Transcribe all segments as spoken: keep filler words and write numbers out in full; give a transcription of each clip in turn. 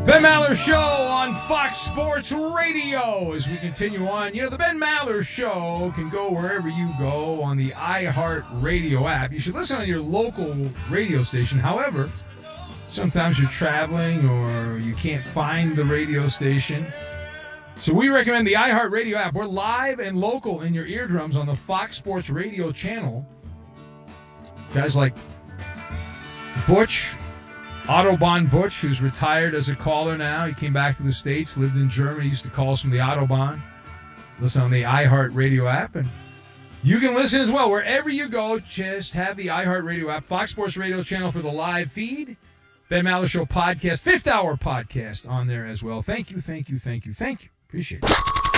Ben Maller Show on Fox Sports Radio as we continue on. You know, the Ben Maller Show can go wherever you go on the iHeart Radio app. You should listen on your local radio station. However, sometimes you're traveling or you can't find the radio station. So we recommend the iHeart Radio app. We're live and local in your eardrums on the Fox Sports Radio channel. Guys like Butch, Autobahn Butch, who's retired as a caller now. He came back to the States, lived in Germany, used to call us from the Autobahn. Listen on the iHeart Radio app. And you can listen as well. Wherever you go, just have the iHeart Radio app. Fox Sports Radio channel for the live feed. Ben Maller Show podcast, fifth hour podcast on there as well. Thank you, thank you, thank you, thank you. Appreciate it.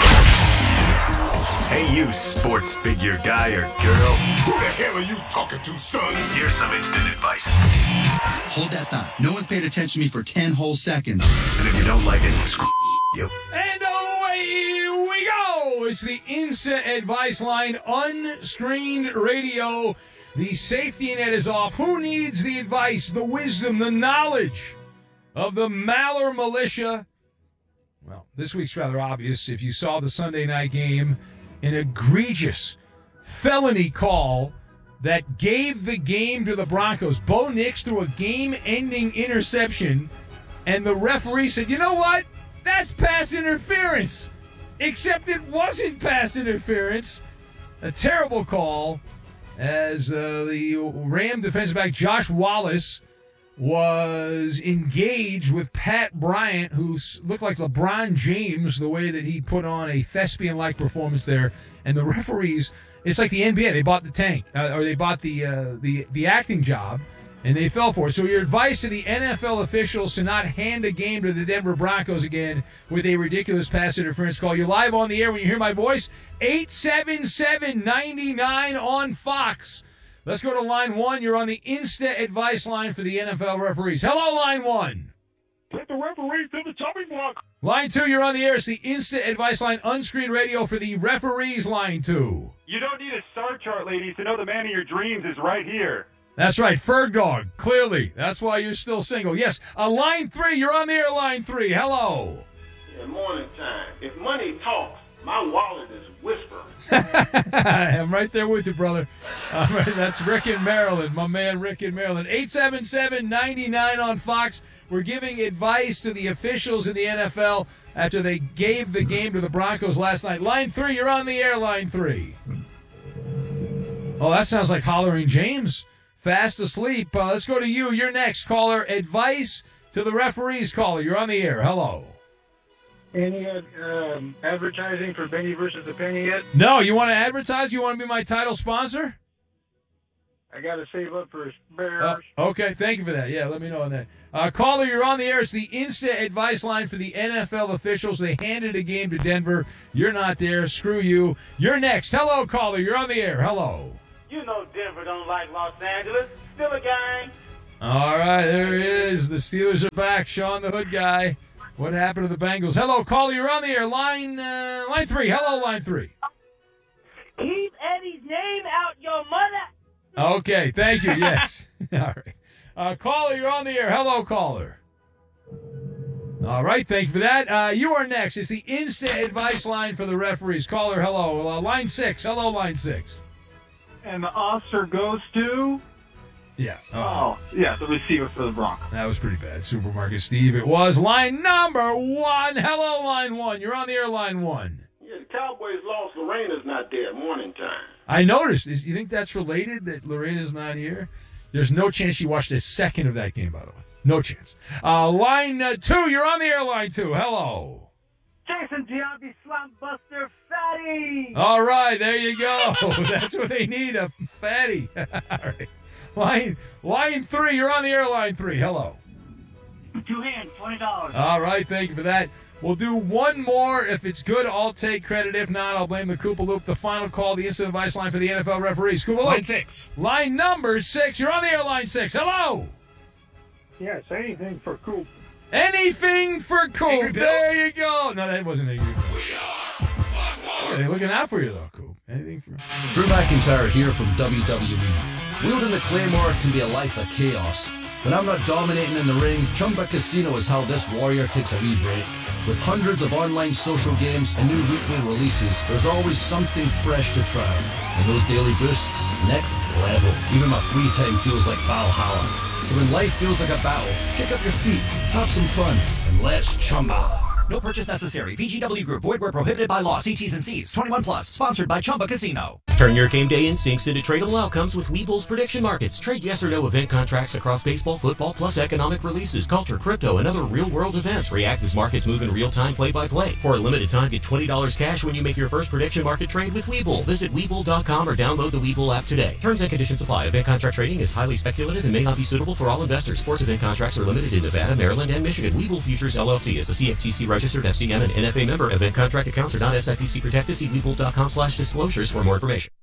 Hey, you sports figure guy or girl. Who the hell are you talking to, son? Here's some instant advice. Hold that thought. No one's paid attention to me for ten whole seconds. And if you don't like it, screw you. And away we go. It's the Instant Advice Line, unscreened radio. The safety net is off. Who needs the advice, the wisdom, the knowledge of the Maller Militia? Well, this week's rather obvious. If you saw the Sunday night game, an egregious felony call that gave the game to the Broncos. Bo Nix threw a game-ending interception, and the referee said, you know what? That's pass interference. Except it wasn't pass interference. A terrible call as uh, the Ram defensive back Josh Wallace was engaged with Pat Bryant, who looked like LeBron James, the way that he put on a thespian-like performance there. And the referees, it's like the N B A. They bought the tank, uh, or they bought the, uh, the the acting job, and they fell for it. So your advice to the N F L officials to not hand a game to the Denver Broncos again with a ridiculous pass interference call. You're live on the air when you hear my voice. eight seven seven, nine nine on Fox. Let's go to line one. You're on the Instant Advice Line for the N F L referees. Hello, line one. Put the referee to the chopping block. Line two, you're on the air. It's the Instant Advice Line, unscreened radio for the referees. Line two. You don't need a star chart, ladies, to know the man of your dreams is right here. That's right, Ferg Dog. Clearly, that's why you're still single. Yes, uh, line three. You're on the air. Line three. Hello. Yeah, morning time. If money talks, my wallet is whispering. I'm right there with you, brother. All right, that's Rick in Maryland, my man Rick in Maryland. eight seven seven, nine nine on Fox. We're giving advice to the officials in the N F L after they gave the game to the Broncos last night. Line three, you're on the air, line three. Oh, that sounds like Hollering James. Fast asleep. Uh, let's go to you. You're next, caller. Advice to the referees, caller. You're on the air. Hello. Any um, advertising for Benny versus the Penny yet? No, you want to advertise? You want to be my title sponsor? I got to save up for Bears. Uh, okay, thank you for that. Yeah, let me know on that. Uh, caller, you're on the air. It's the Instant Advice Line for the N F L officials. They handed a game to Denver. You're not there. Screw you. You're next. Hello, caller. You're on the air. Hello. You know Denver don't like Los Angeles. Still a gang. All right, there it is. The Steelers are back. Sean the Hood guy. What happened to the Bengals? Hello, caller. You're on the air. Line uh, line three. Hello, line three. Keep Eddie's name out your mother. Okay, thank you. Yes. All right. Uh, caller, you're on the air. Hello, caller. All right, thank you for that. Uh, you are next. It's the Instant Advice Line for the referees. Caller, hello. Uh, line six. Hello, line six. And the Oscar goes to? Yeah. Uh, Oh, yeah, the receiver for the Broncos. That was pretty bad. Supermarket Steve, it was. Line number one. Hello, line one. You're on the air, line one. Yeah, the Cowboys lost. Lorena's not there. Morning time. I noticed. Is, you think that's related, that Lorena's not here? There's no chance she watched a second of that game, by the way. No chance. Uh, line uh, two. You're on the air, line two. Hello. Jason Giambi, Slump Buster, Fatty. All right, there you go. That's what they need, a fatty. All right. Line, line three. You're on the air, line three. Hello. Two hands, twenty dollars. All right, thank you for that. We'll do one more. If it's good, I'll take credit. If not, I'll blame the Koopa Loop. The final call, the Instant Advice Line for the N F L referees. Koopa Loop. Line six. Line number six. You're on the air, line six. Hello. Yes, anything for Coop. Anything for Angry Coop. Bill. There you go. No, that wasn't Angry Bill. Yeah, they're looking out for you, though, Coop. Anything for... Drew McIntyre here from W W E. Wielding the Claymore can be a life of chaos, When I'm not dominating in the ring, Chumba Casino is how this warrior takes a wee break. With hundreds of online social games and new weekly releases, there's always something fresh to try. And those daily boosts, next level. Even my free time feels like Valhalla. So when life feels like a battle, kick up your feet, have some fun, and let's chumba. No purchase necessary. V G W Group. Void where prohibited by law. See T's and C's. twenty-one plus. Sponsored by Chumba Casino. Turn your game day instincts into tradable outcomes with Webull's prediction markets. Trade yes or no event contracts across baseball, football, plus economic releases, culture, crypto, and other real-world events. React as markets move in real time, play-by-play. For a limited time, get twenty dollars cash when you make your first prediction market trade with Webull. Visit Webull dot com or download the Webull app today. Terms and conditions apply. Event contract trading is highly speculative and may not be suitable for all investors. Sports event contracts are limited in Nevada, Maryland, and Michigan. Webull Futures, L L C is a C F T C registered F C M and N F A member. Event contract accounts are not S I P C protected. See Webull dot com slash disclosures for more information.